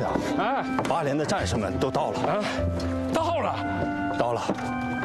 长， 哎， 8连的战士们都到了。 啊，到了。 到了，